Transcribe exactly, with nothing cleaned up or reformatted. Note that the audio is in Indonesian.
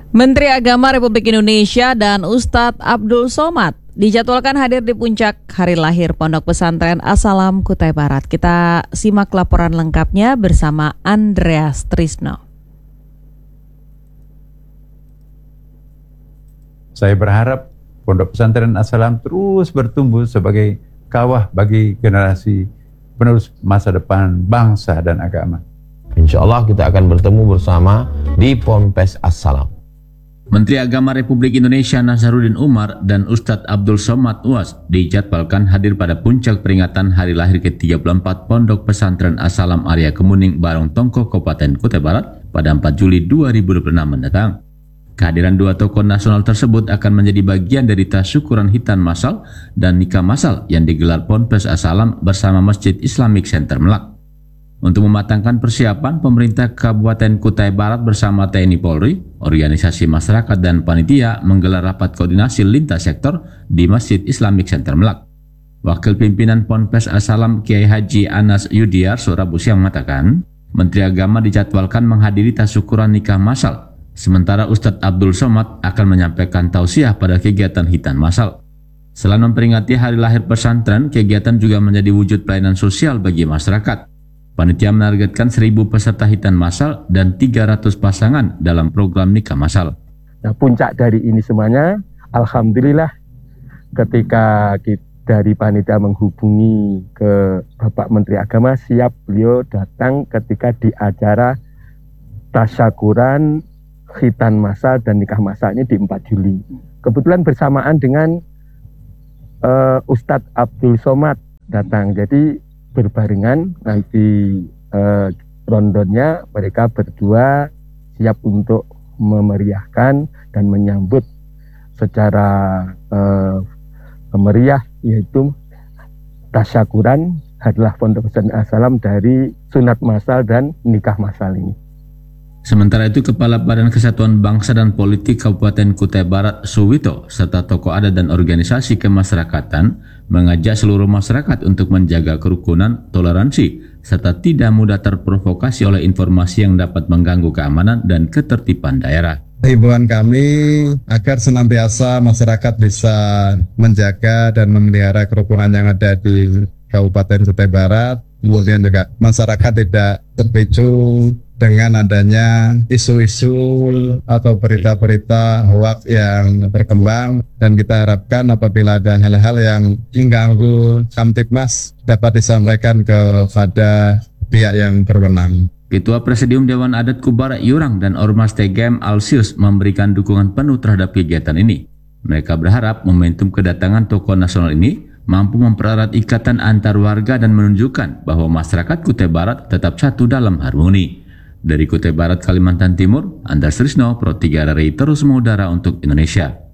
Menteri Agama Republik Indonesia dan Ustadz Abdul Somad dijadwalkan hadir di puncak hari lahir Pondok Pesantren As-Salam Kutai Barat. Kita simak laporan lengkapnya bersama Andreas Trisno. Saya berharap Pondok Pesantren As-Salam terus bertumbuh sebagai kawah bagi generasi penerus masa depan bangsa dan agama. Insya Allah kita akan bertemu bersama di Ponpes As-Salam. Menteri Agama Republik Indonesia Nazaruddin Umar dan Ustadz Abdul Somad U A S dijadwalkan hadir pada puncak peringatan hari lahir ke tiga puluh empat Pondok Pesantren As-Salam Area Kemuning Barong Tongko Kabupaten Kutai Barat pada empat Juli dua ribu dua puluh enam mendatang. Kehadiran dua tokoh nasional tersebut akan menjadi bagian dari tasyukuran hitan massal dan nikah massal yang digelar Ponpes As-Salam bersama Masjid Islamic Center Melak. Untuk mematangkan persiapan, pemerintah Kabupaten Kutai Barat bersama T N I Polri, organisasi masyarakat dan panitia menggelar rapat koordinasi lintas sektor di Masjid Islamic Center Melak. Wakil pimpinan Ponpes As-Salam Kiai Haji Anas Yudiar Rabu siang mengatakan, Menteri Agama dijadwalkan menghadiri tasyukuran nikah massal, sementara Ustadz Abdul Somad akan menyampaikan tausiah pada kegiatan hitan massal. Selain memperingati hari lahir pesantren, kegiatan juga menjadi wujud pelayanan sosial bagi masyarakat. Panitia menargetkan seribu peserta hitan massal dan tiga ratus pasangan dalam program nikah massal. Nah, puncak dari ini semuanya, alhamdulillah ketika kita dari panitia menghubungi ke Bapak Menteri Agama, siap beliau datang ketika di acara tasyakuran hitan massal dan nikah massalnya di empat Juli. Kebetulan bersamaan dengan uh, Ustadz Abdul Somad datang, jadi berbarengan nanti eh, rondonnya mereka berdua siap untuk memeriahkan dan menyambut secara eh, meriah, yaitu tasyakuran adalah Pondok Pesantren As-Salam dari sunat massal dan nikah massal ini. Sementara itu, Kepala Badan Kesatuan Bangsa dan Politik Kabupaten Kutai Barat Suwito serta tokoh adat dan organisasi kemasyarakatan mengajak seluruh masyarakat untuk menjaga kerukunan, toleransi, serta tidak mudah terprovokasi oleh informasi yang dapat mengganggu keamanan dan ketertiban daerah. Himbauan kami agar senantiasa masyarakat bisa menjaga dan memelihara kerukunan yang ada di Kabupaten Kutai Barat, kemudian juga masyarakat tidak terpicu dengan adanya isu-isu atau berita-berita hoax yang berkembang, dan kita harapkan apabila ada hal-hal yang mengganggu Kamtibmas dapat disampaikan kepada pihak yang berwenang. Ketua Presidium Dewan Adat Kubar Yurang dan Ormas T G M Alsius memberikan dukungan penuh terhadap kegiatan ini. Mereka berharap momentum kedatangan tokoh nasional ini mampu mempererat ikatan antar warga dan menunjukkan bahwa masyarakat Kutai Barat tetap satu dalam harmoni. Dari Kutai Barat, Kalimantan Timur, Andreas Trisno, Pro tiga R R I terus mengudara untuk Indonesia.